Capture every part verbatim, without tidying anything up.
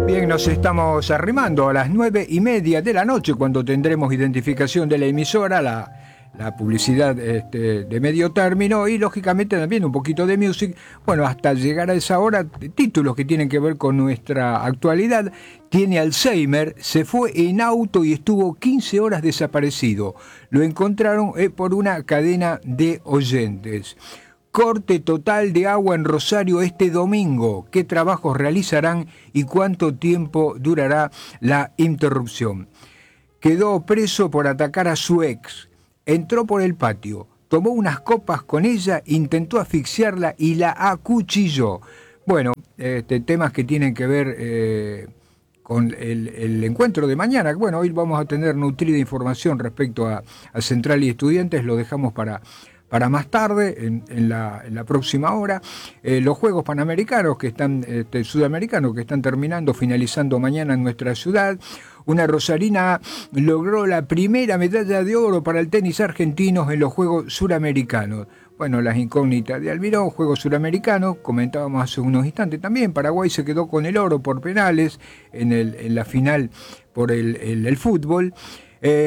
Bien, nos estamos arrimando a las nueve y media de la noche cuando tendremos identificación de la emisora, la, la publicidad este, de medio término y lógicamente también un poquito de music. Bueno, hasta llegar a esa hora, títulos que tienen que ver con nuestra actualidad. Tiene Alzheimer, se fue en auto y estuvo quince horas desaparecido. Lo encontraron eh, por una cadena de oyentes. Corte total de agua en Rosario este domingo. ¿Qué trabajos realizarán y cuánto tiempo durará la interrupción? Quedó preso por atacar a su ex. Entró por el patio, tomó unas copas con ella, intentó asfixiarla y la acuchilló. Bueno, este, temas que tienen que ver eh, con el, el encuentro de mañana. Bueno, hoy vamos a tener nutrida información respecto a, a Central y Estudiantes. Lo dejamos para... para más tarde, en, en, la, en la próxima hora, eh, los Juegos Panamericanos, que están, este, sudamericanos, que están terminando, finalizando mañana en nuestra ciudad. Una rosarina logró la primera medalla de oro para el tenis argentino en los Juegos Suramericanos. Bueno, las incógnitas de Almirón, Juegos Suramericanos, comentábamos hace unos instantes también, Paraguay se quedó con el oro por penales en, el, en la final por el, el, el fútbol. Eh,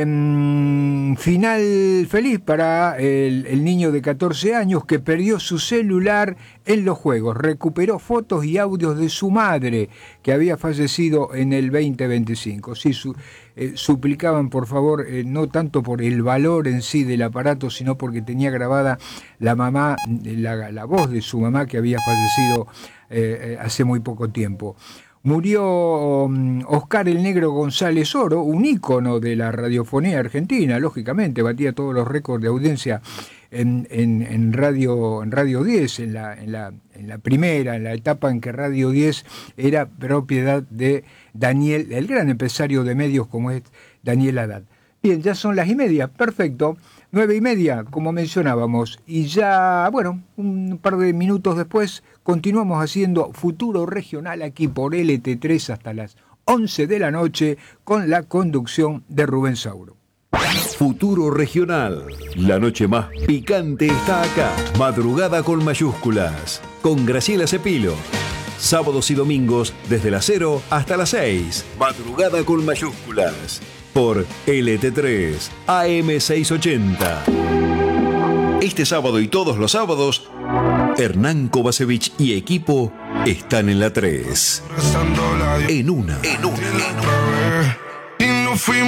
final feliz para el, el niño de catorce años que perdió su celular en los Juegos. Recuperó fotos y audios de su madre que había fallecido en el veinte veinticinco. Sí, su, eh, suplicaban por favor, eh, no tanto por el valor en sí del aparato, sino porque tenía grabada la mamá, la, la voz de su mamá que había fallecido eh, hace muy poco tiempo. Murió um, Oscar el Negro González Oro, un ícono de la radiofonía argentina, lógicamente, batía todos los récords de audiencia en, en, en, radio, en Radio diez, en la, en, la, en la primera, en la etapa en que Radio diez era propiedad de Daniel, el gran empresario de medios como es Daniel Haddad. Bien, ya son las y media, perfecto. Nueve y media, como mencionábamos, y ya, bueno, un par de minutos después continuamos haciendo Futuro Regional aquí por L T tres hasta las once de la noche con la conducción de Rubén Sauro. Futuro Regional, la noche más picante está acá. Madrugada con mayúsculas, con Graciela Cepilo. Sábados y domingos desde las cero hasta las seis. Madrugada con mayúsculas. Por L T tres, A M seiscientos ochenta. Este sábado y todos los sábados, Hernán Kovacevic y equipo están en la tres. En una. En una. En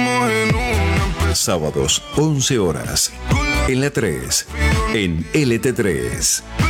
una. Sábados, once horas. En la tres. En L T tres.